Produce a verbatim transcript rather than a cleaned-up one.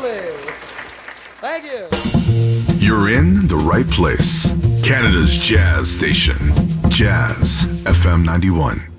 Movie. Thank you. You're in the right place. Canada's jazz station. Jazz F M ninety-one.